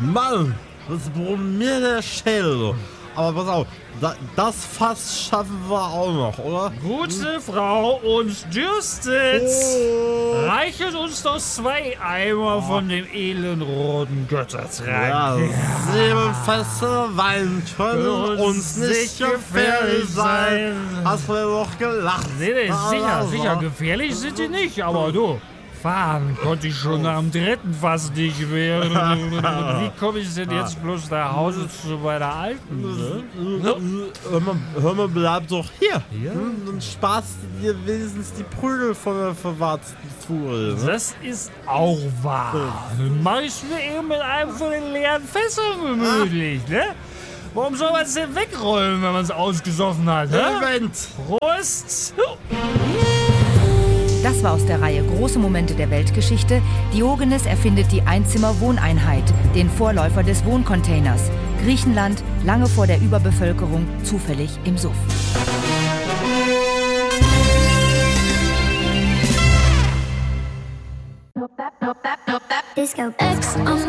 Mann, das brummt mir der Schädel. Aber pass auf, das Fass schaffen wir auch noch, oder? Gute Frau, uns dürstet. Reichet uns doch 2 Eimer von dem edlen roten Göttertrank. 7 Fässer Wein können uns nicht gefährlich sein. Hast du doch gelacht? Nee, sicher, gefährlich sind die nicht, aber du, fahren konnte ich schon nach dem 3. Fass nicht mehr. Wie komme ich denn jetzt bloß nach Hause zu meiner Alten? Ne? Hör mal, bleib doch hier. Ja? Dann sparst du dir wenigstens die Prügel von der verwahrten Tour. Ne? Das ist auch wahr. Dann mach ich mir eben mit einem von den leeren Fässern gemütlich, ne? Warum soll man es denn wegrollen, wenn man es ausgesoffen hat, ne? Event. Prost! Das war aus der Reihe Große Momente der Weltgeschichte. Diogenes erfindet die Einzimmer-Wohneinheit, den Vorläufer des Wohncontainers. Griechenland, lange vor der Überbevölkerung, zufällig im Suff. Disco X on